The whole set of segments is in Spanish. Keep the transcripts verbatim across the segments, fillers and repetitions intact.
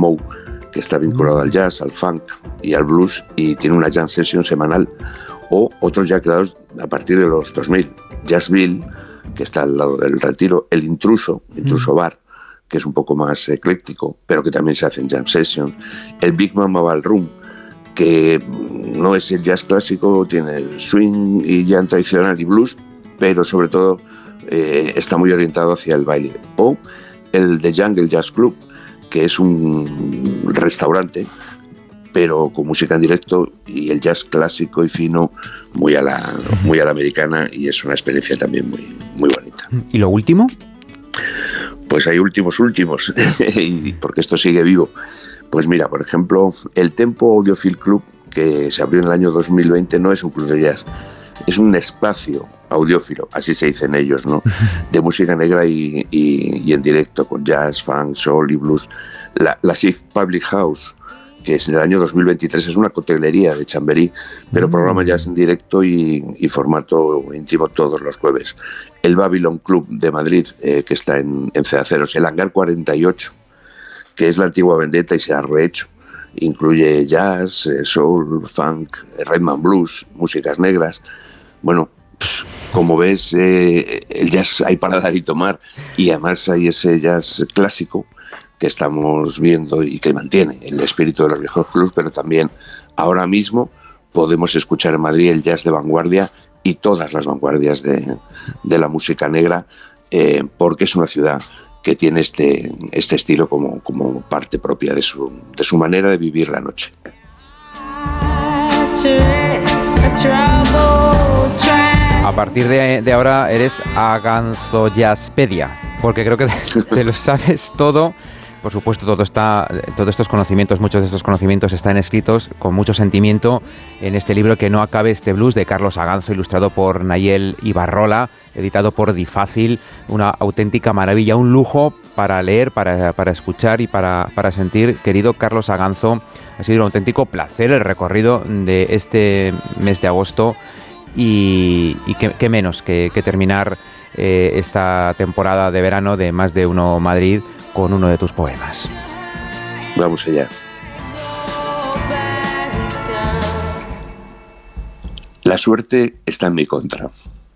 Moe, que está vinculado al jazz, al funk y al blues, y tiene una jam session semanal, o otros ya creados a partir de los dos mil. Jazzville, que está al lado del Retiro, El Intruso, Intruso Bar, que es un poco más ecléctico, pero que también se hacen jam sessions. El Big Mama Ballroom, que no es el jazz clásico, tiene el swing y jam tradicional y blues, pero sobre todo eh, está muy orientado hacia el baile. O el The Jungle Jazz Club, que es un restaurante, pero con música en directo y el jazz clásico y fino muy a la, muy a la americana, y es una experiencia también muy, muy bonita. ¿Y lo último? Pues hay últimos últimos, y porque esto sigue vivo. Pues mira, por ejemplo, el Tempo Audiophile Club, que se abrió en el año dos mil veinte, no es un club de jazz, es un espacio audiófilo, así se dicen ellos, ¿no? De música negra y, y, y en directo, con jazz, funk, soul y blues. La, la Shift Public House, que es del año dos mil veintitrés, es una coctelería de Chamberí, pero mm. programa jazz en directo y, y formato íntimo todos los jueves. El Babylon Club de Madrid, eh, que está en, en Cedaceros. El Hangar cuarenta y ocho, que es la antigua Vendetta y se ha rehecho. Incluye jazz, eh, soul, funk, rhythm and blues, músicas negras. Bueno, pff, como ves, eh, el jazz hay para dar y tomar, y además hay ese jazz clásico que estamos viendo y que mantiene el espíritu de los viejos clubs, pero también ahora mismo podemos escuchar en Madrid el jazz de vanguardia y todas las vanguardias de, de la música negra, eh, porque es una ciudad que tiene este, este estilo como, como parte propia de su, de su manera de vivir la noche. A partir de, de ahora eres Aganzoyaspedia, porque creo que te, te lo sabes todo. Por supuesto, todo está, todos estos conocimientos, muchos de estos conocimientos están escritos con mucho sentimiento en este libro Que no acabe este blues, de Carlos Aganzo, ilustrado por Nayel Ibarrola, editado por Difácil. Una auténtica maravilla, un lujo para leer, para, para escuchar y para, para sentir. Querido Carlos Aganzo, ha sido un auténtico placer el recorrido de este mes de agosto, y, y qué, qué menos que, que terminar eh, esta temporada de verano de Más de Uno Madrid con uno de tus poemas. Vamos allá. La suerte está en mi contra.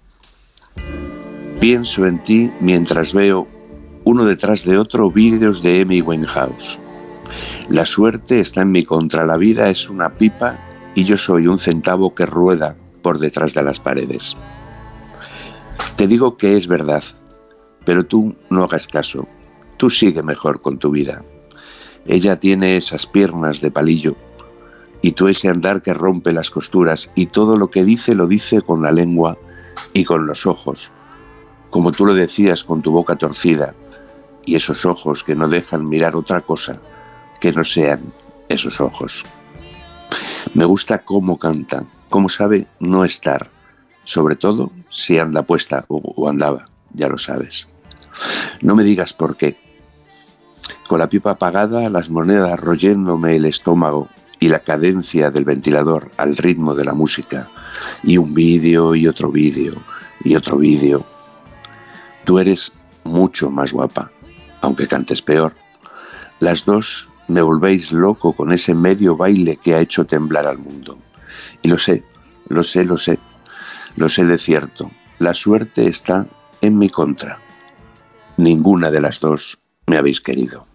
Pienso en ti mientras veo uno detrás de otro vídeos de Amy Winehouse. La suerte está en mi contra. La vida es una pipa y yo soy un centavo que rueda por detrás de las paredes. Te digo que es verdad, pero tú no hagas caso. Tú sigue mejor con tu vida. Ella tiene esas piernas de palillo y tú ese andar que rompe las costuras, y todo lo que dice lo dice con la lengua y con los ojos, como tú lo decías, con tu boca torcida y esos ojos que no dejan mirar otra cosa que no sean esos ojos. Me gusta cómo canta, cómo sabe no estar, sobre todo si anda puesta o, o andaba, ya lo sabes. No me digas por qué. Con la pipa apagada, las monedas royéndome el estómago y la cadencia del ventilador al ritmo de la música, y un vídeo y otro vídeo y otro vídeo. Tú eres mucho más guapa, aunque cantes peor. Las dos me volvéis loco con ese medio baile que ha hecho temblar al mundo. Y lo sé, lo sé, lo sé, lo sé de cierto. La suerte está en mi contra. Ninguna de las dos me habéis querido.